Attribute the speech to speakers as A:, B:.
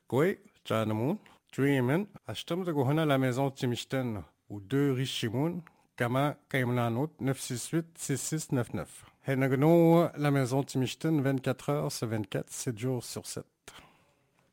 A: كوي جانمون دريمن أشتمت هنا la maison Timishten ou 2 Richimon كما كيمنانوت 968-6699 هنا la maison Timishten 24 heures sur 24 7 jours sur 7